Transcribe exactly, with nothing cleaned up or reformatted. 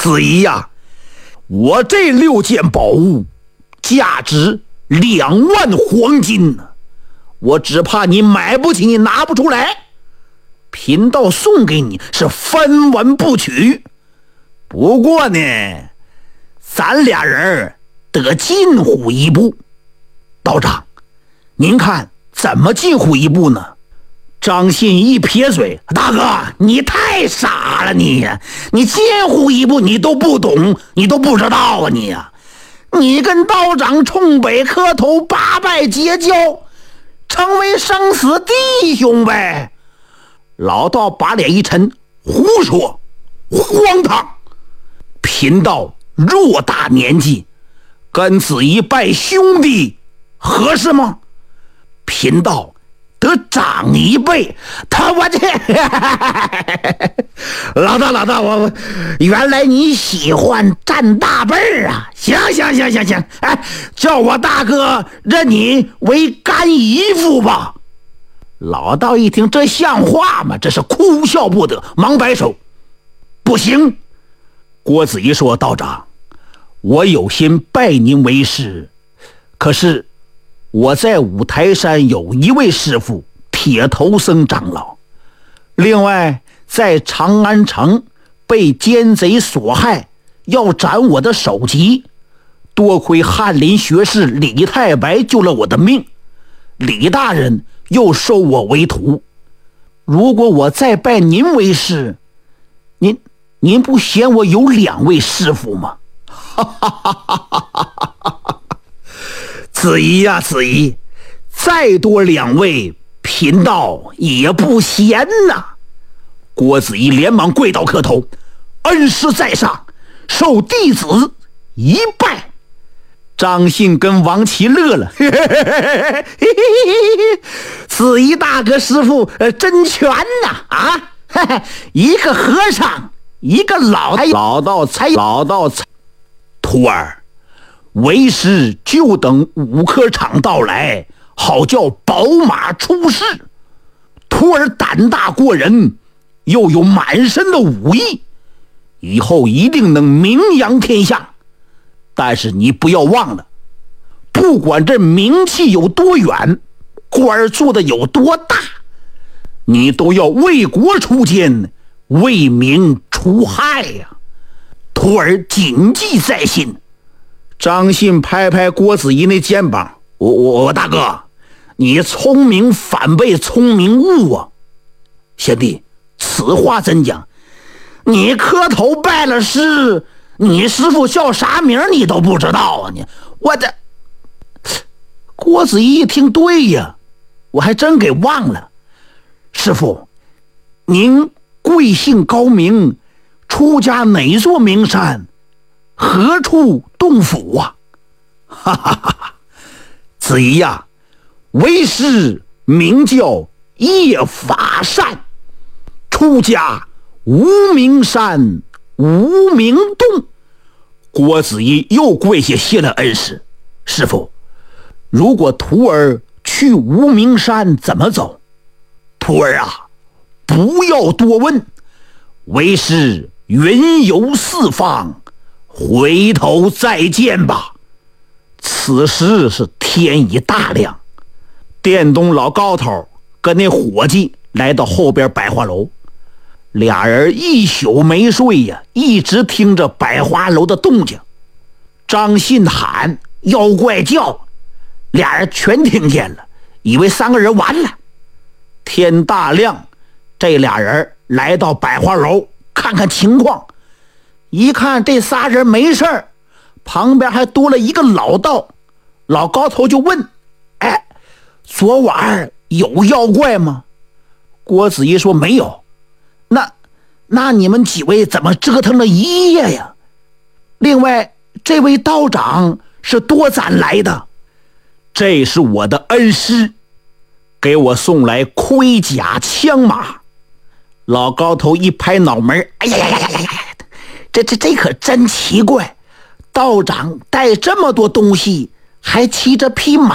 子怡呀，我这六件宝物价值两万黄金呢，我只怕你买不起，你拿不出来。贫道送给你是分文不取，不过呢，咱俩人得近乎一步。道长，您看怎么近乎一步呢？张信一撇嘴，大哥，你太傻了你，你近乎一步你都不懂，你都不知道啊你呀！你跟道长冲北磕头八拜结交，成为生死弟兄呗。老道把脸一沉，胡说，荒唐！贫道偌大年纪，跟子怡拜兄弟，合适吗？贫道得长一辈，他我这老大老大，我原来你喜欢占大辈儿啊！行行行行行，哎，叫我大哥认你为干姨夫吧。老道一听，这像话吗？这是哭笑不得，忙摆手，不行。郭子仪说：“道长，我有心拜您为师，可是我在五台山有一位师父，铁头僧长老，另外在长安城被奸贼所害，要斩我的首级，多亏翰林学士李太白救了我的命，李大人又收我为徒。如果我再拜您为师，您您不嫌我有两位师父吗？”子怡呀子怡，再多两位贫道也不嫌呐。郭子仪连忙跪倒磕头：“恩师在上，受弟子一拜。”张信跟王琦乐了，嘿嘿嘿嘿嘿，子怡大哥师父呃真全呐啊！嘿嘿，一个和尚，一个老老道才老道才徒儿，为师就等五科场到来，好叫宝马出世。徒儿胆大过人，又有满身的武艺，以后一定能名扬天下。但是你不要忘了，不管这名气有多远，官儿做的有多大，你都要为国除奸，为民除害呀、啊！徒儿谨记在心。张信拍拍郭子仪那肩膀：“我我我大哥，你聪明反被聪明误啊！贤弟，此话怎讲？你磕头拜了师，你师父叫啥名你都不知道啊！你我这……”郭子仪一听，对呀，我还真给忘了。师父，您贵姓高明？出家哪座名山？何处洞府啊？哈哈哈哈！子仪呀，为师名叫叶法善，出家无名山无名洞。郭子仪又跪下谢了恩师。师父，如果徒儿去无名山怎么走？徒儿啊，不要多问，为师云游四方，回头再见吧。此时是天已大亮，店东老高头跟那伙计来到后边百花楼，俩人一宿没睡呀，一直听着百花楼的动静。张信喊妖怪叫，俩人全听见了，以为三个人完了。天大亮，这俩人来到百花楼看看情况，一看这仨人没事儿，旁边还多了一个老道。老高头就问：“哎，昨晚有妖怪吗？”郭子仪说：“没有。”那那你们几位怎么折腾了一夜呀？另外，这位道长是多攒来的？这是我的恩师，给我送来盔甲枪马。老高头一拍脑门：“哎呀呀呀呀呀呀！这这这可真奇怪，道长带这么多东西，还骑着匹马。”